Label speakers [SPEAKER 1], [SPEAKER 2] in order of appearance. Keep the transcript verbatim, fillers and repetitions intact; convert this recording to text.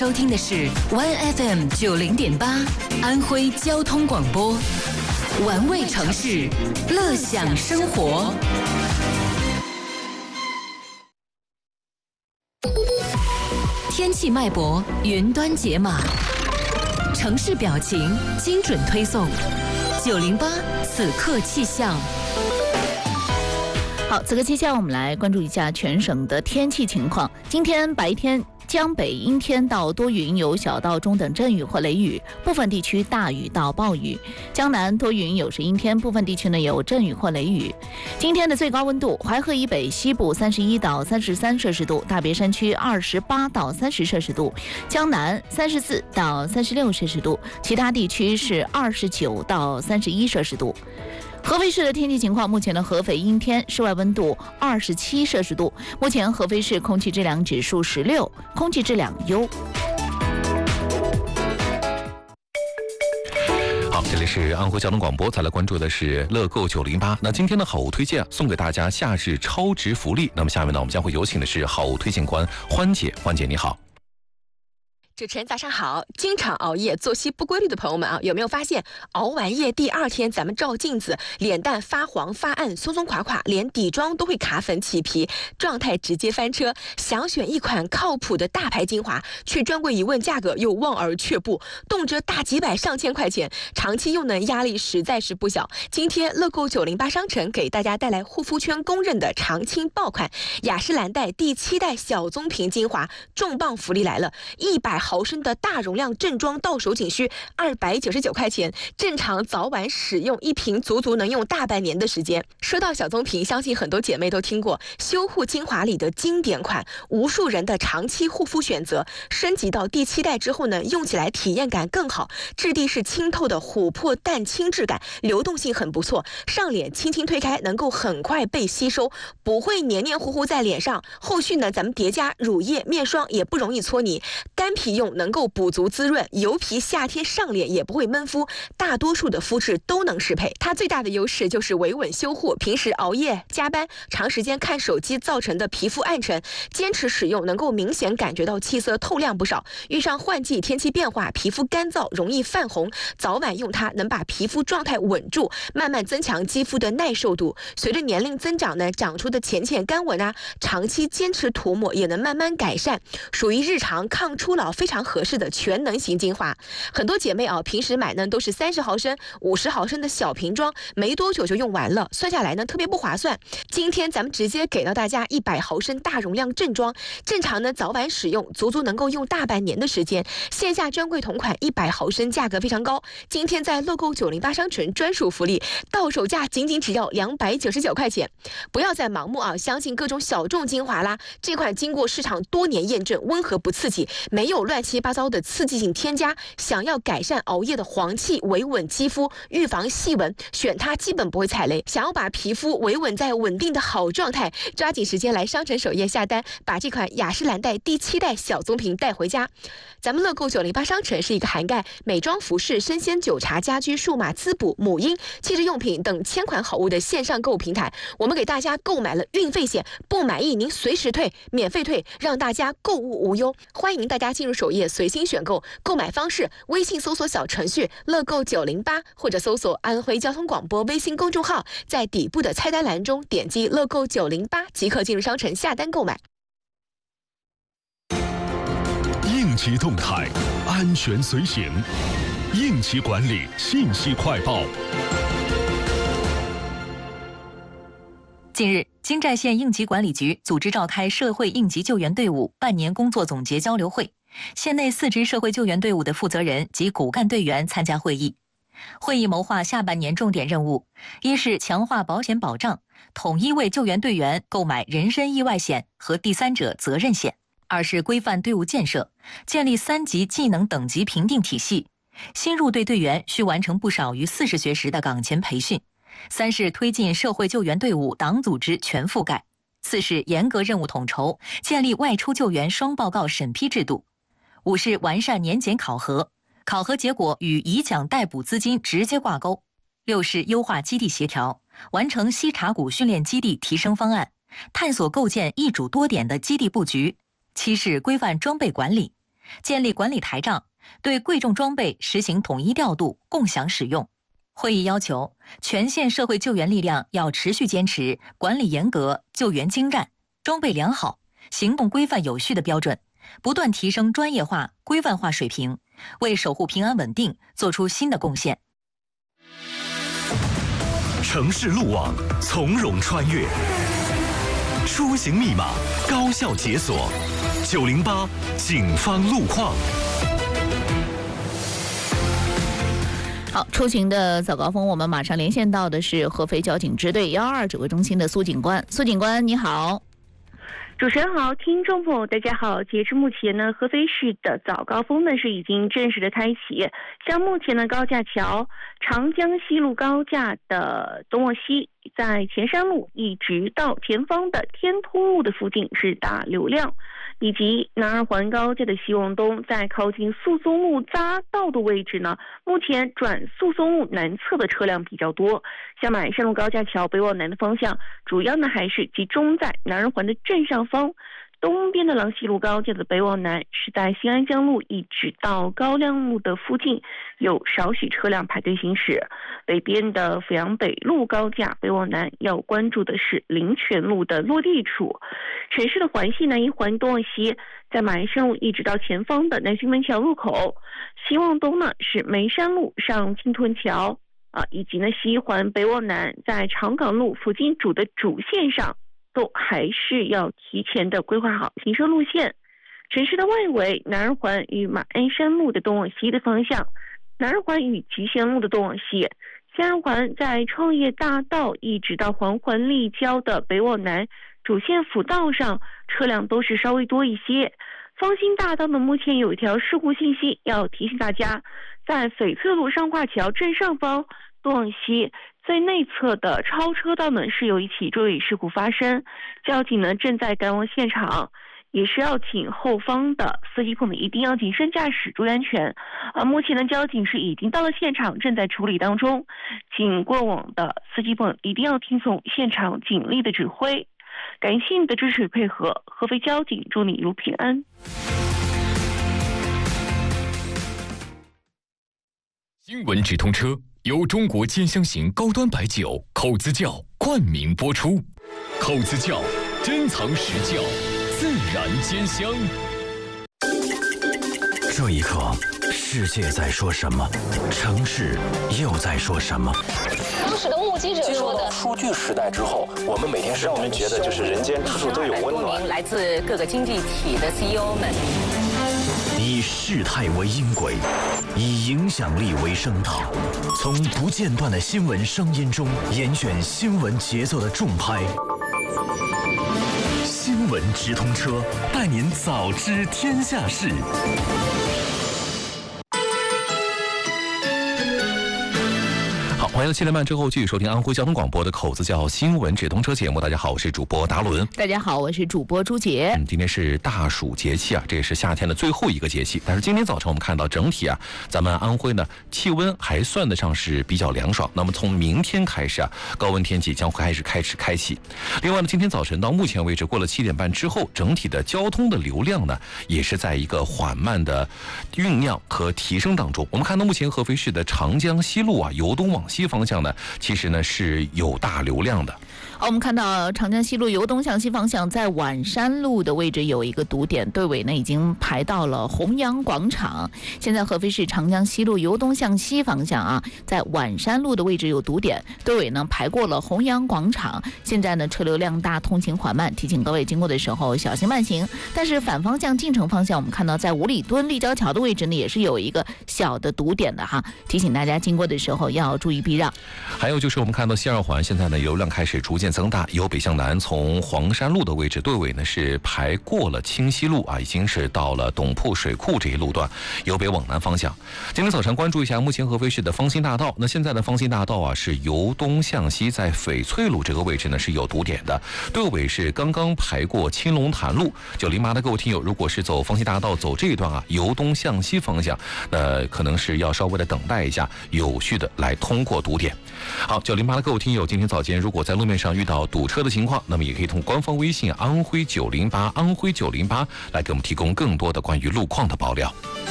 [SPEAKER 1] 收听的是 One F M 九零点八安徽交通广播，玩味城市，乐享生活。天气脉搏，云端解码，城市表情，精准推送。九零八此刻气象。
[SPEAKER 2] 好，此刻气象，我们来关注一下全省的天气情况。今天白天，江北阴天到多云，有小到中等阵雨或雷雨，部分地区大雨到暴雨。江南多云有时阴天，部分地区呢有阵雨或雷雨。今天的最高温度，淮河以北西部三十一到三十三摄氏度，大别山区二十八到三十摄氏度，江南三十四到三十六摄氏度，其他地区是二十九到三十一摄氏度。合肥市的天气情况，目前的合肥阴天，室外温度二十七摄氏度。目前合肥市空气质量指数十六，空气质量优。
[SPEAKER 3] 好，这里是安徽交通广播，再来关注的是乐购九零八。那今天的好物推荐送给大家夏日超值福利。那么下面呢，我们将会有请的是好物推荐官欢姐，欢姐你好。
[SPEAKER 4] 主持人早上好，经常熬夜、作息不规律的朋友们啊，有没有发现熬完夜第二天咱们照镜子，脸蛋发黄发暗、松松垮垮，连底妆都会卡粉起皮，状态直接翻车。想选一款靠谱的大牌精华，去专柜一问价格又望而却步，动辄大几百上千块钱，长期用呢压力实在是不小。今天乐购九零八商城给大家带来护肤圈公认的常青爆款雅诗兰黛第七代小棕瓶精华，重磅福利来了，一百毫升的大容量正装到手仅需二百九十九块钱，正常早晚使用一瓶足足能用大半年的时间。说到小棕瓶，相信很多姐妹都听过修护精华里的经典款，无数人的长期护肤选择。升级到第七代之后呢，用起来体验感更好，质地是清透的琥珀淡青质感，流动性很不错，上脸轻轻推开能够很快被吸收，不会黏黏糊糊在脸上。后续呢，咱们叠加乳液面霜也不容易搓泥，干皮用能够补足滋润，油皮夏天上脸也不会闷肤，大多数的肤质都能适配。它最大的优势就是维稳修护，平时熬夜加班长时间看手机造成的皮肤暗沉，坚持使用能够明显感觉到气色透亮不少。遇上换季天气变化，皮肤干燥容易泛红，早晚用它能把皮肤状态稳住，慢慢增强肌肤的耐受度。随着年龄增长呢，长出的浅浅干纹啊，长期坚持涂抹也能慢慢改善，属于日常抗初老非常合适的全能型精华。很多姐妹啊，平时买呢都是三十毫升、五十毫升的小瓶装，没多久就用完了，算下来呢特别不划算。今天咱们直接给到大家一百毫升大容量正装，正常呢早晚使用足足能够用大半年的时间。线下专柜同款一百毫升价格非常高，今天在乐购九零八商城专属福利，到手价仅仅只要两百九十九块钱。不要再盲目啊相信各种小众精华啦，这款经过市场多年验证，温和不刺激，没有乱七八糟的刺激性添加。想要改善熬夜的黄气，维稳肌肤，预防细纹，选它基本不会踩雷。想要把皮肤维稳在稳定的好状态，抓紧时间来商城首页下单，把这款雅诗兰黛第七代小棕瓶带回家。咱们乐购九零八商城是一个涵盖美妆、服饰、生鲜、酒茶、家居、数码滋补、母婴、汽车用品等千款好物的线上购物平台。我们给大家购买了运费险，不满意您随时退，免费退，让大家购物无忧。欢迎大家进入首页随心选购，购买方式微信搜索小程序乐购九零八，或者搜索安徽交通广播微信公众号，在底部的菜单栏中点击乐购九零八即可进入商城下单购买。
[SPEAKER 5] 应急动态，安全随行，应急管理信息快报。
[SPEAKER 6] 近日，金寨县应急管理局组织召开社会应急救援队伍半年工作总结交流会，县内四支社会救援队伍的负责人及骨干队员参加会议。会议谋划下半年重点任务：一是强化保险保障，统一为救援队员购买人身意外险和第三者责任险；二是规范队伍建设，建立三级技能等级评定体系，新入队队员需完成不少于四十学时的岗前培训；三是推进社会救援队伍党组织全覆盖；四是严格任务统筹，建立外出救援双报告审批制度；五是完善年检考核，考核结果与以奖代补资金直接挂钩；六是优化基地协调，完成西茶谷训练基地提升方案，探索构建一主多点的基地布局；七是规范装备管理， 建立管理台账，对贵重装备实行统一调度、共享使用。会议要求，全县社会救援力量要持续坚持管理严格、救援精湛、装备良好、行动规范有序的标准，不断提升专业化、规范化水平，为守护平安稳定做出新的贡献。
[SPEAKER 5] 城市路网从容穿越，出行密码高效解锁。九零八警方路况。
[SPEAKER 2] 好，出行的早高峰，我们马上连线到的是合肥交警支队幺二指挥中心的苏警官。苏警官，你好。
[SPEAKER 7] 主持人好，听众朋友大家好。截至目前呢，合肥市的早高峰呢是已经正式的开启。像目前的高架桥、长江西路高架的东往西，在前山路一直到前方的天通路的附近是大流量，以及南二环高架的西往东，在靠近宿松路匝道的位置呢，目前转宿松路南侧的车辆比较多。像马山路高架桥北往南的方向，主要呢还是集中在南二环的正上方。东边的郎西路高架的北往南是在新安江路一直到高亮路的附近，有少许车辆排队行驶。北边的阜阳北路高架北往南要关注的是林泉路的落地处。城市的环系南一环东往西，在马鞍山路一直到前方的南浔门桥入口。西往东呢是梅山路上金屯桥啊，以及呢西一环北往南在长岗路附近主的主线上，都还是要提前的规划好行车路线。城市的外围，南二环与马鞍山路的东往西的方向，南二环与集贤路的东往西，西二环在创业大道一直到环环立交的北往南主线辅道上，车辆都是稍微多一些。方兴大道呢，目前有一条事故信息要提醒大家，在翡翠路上跨桥正上方东往西最内侧的超车道呢是有一起追尾事故发生，交警呢正在赶往现场，也是要请后方的司机朋友一定要谨慎驾驶，注意安全。啊，目前呢交警是已经到了现场，正在处理当中，请过往的司机朋友一定要听从现场警力的指挥。感谢你的支持与配合，合肥交警祝你一路平安。
[SPEAKER 8] 新闻直通车由中国尖香型高端白酒口子窖冠名播出，口子窖珍藏实窖，自然兼香。
[SPEAKER 9] 这一刻，世界在说什么？城市又在说什么？
[SPEAKER 10] 当时的目击者说的，
[SPEAKER 11] 数据时代之后，我们每天让我们觉得就是人间处处都有温暖。
[SPEAKER 10] 来自各个经济体的 C E O 们，
[SPEAKER 9] 以事态为音轨，以影响力为声塔，从不间断的新闻声音中严选新闻节奏的重拍。新闻直通车，带您早知天下事。
[SPEAKER 3] 好，欢迎到七点半之后继续收听安徽交通广播的口子窖新闻直通车节目。大家好，我是主播达伦。
[SPEAKER 2] 大家好，我是主播朱杰。
[SPEAKER 3] 嗯，今天是大暑节气啊，这也是夏天的最后一个节气。但是今天早晨我们看到整体啊，咱们安徽呢气温还算得上是比较凉爽。那么从明天开始啊，高温天气将会开始开始开启。另外呢，今天早晨到目前为止，过了七点半之后，整体的交通的流量呢，也是在一个缓慢的酝酿和提升当中。我们看到目前合肥市的长江西路啊，由东往西方向呢，其实呢是有大流量的。
[SPEAKER 2] 好，我们看到长江西路由东向西方向，在宛山路的位置有一个堵点，队尾呢已经排到了弘扬广场。现在合肥市长江西路由东向西方向啊，在宛山路的位置有堵点，队尾呢排过了弘扬广场。现在呢车流量大，通行缓慢，提醒各位经过的时候小心慢行。但是反方向进城方向，我们看到在五里墩立交桥的位置呢，也是有一个小的堵点的哈，提醒大家经过的时候要注意避让。
[SPEAKER 3] 还有就是我们看到西二环现在呢流量开始逐渐增大，由北向南，从黄山路的位置，队尾呢是排过了清溪路啊，已经是到了董铺水库这一路段，由北往南方向。今天早晨关注一下目前合肥市的方兴大道，那现在的方兴大道啊是由东向西，在翡翠路这个位置呢是有堵点的，队尾是刚刚排过青龙潭路。九零八的各位听友，如果是走方兴大道走这一段啊，由东向西方向，那可能是要稍微的等待一下，有序的来通过堵点。好，九零八的各位听友，今天早间如果在路面面上遇到堵车的情况，那么也可以通过官方微信安徽九零八安徽九零八来给我们提供更多的关于路况的爆料。